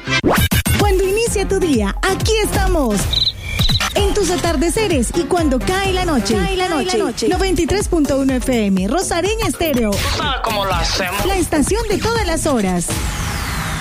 Cuando inicia tu día, aquí estamos. En tus atardeceres y cuando cae la noche. 93.1 FM, Rosareña Estéreo. ¿Tú sabes cómo lo hacemos? La estación de todas las horas.